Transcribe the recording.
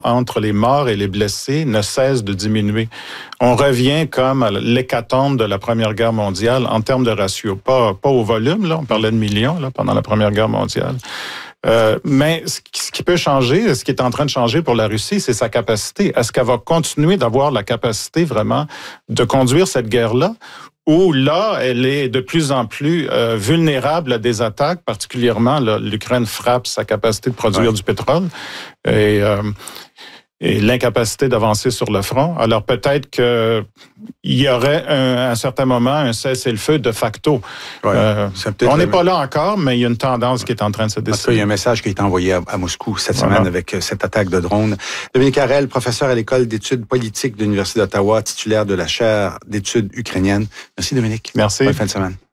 entre les morts et les blessés ne cesse de diminuer. On revient comme à l'hécatombe de la Première Guerre mondiale en termes de ratio. Pas au volume, là, on parlait de millions là, pendant la Première Guerre mondiale. Mais ce qui peut changer, ce qui est en train de changer pour la Russie, c'est sa capacité. Est-ce qu'elle va continuer d'avoir la capacité vraiment de conduire cette guerre-là? Où là, elle est de plus en plus vulnérable à des attaques, particulièrement là, l'Ukraine frappe sa capacité de produire du pétrole et l'incapacité d'avancer sur le front. Alors peut-être qu'il y aurait à un certain moment un cessez-le-feu de facto. On n'est pas là encore, mais il y a une tendance qui est en train de se dessiner. En tout cas, il y a un message qui est envoyé à Moscou cette semaine avec cette attaque de drone. Dominique Harel, professeur à l'École d'études politiques de l'Université d'Ottawa, titulaire de la chaire d'études ukrainiennes. Merci Dominique. Merci. Bonne fin de semaine.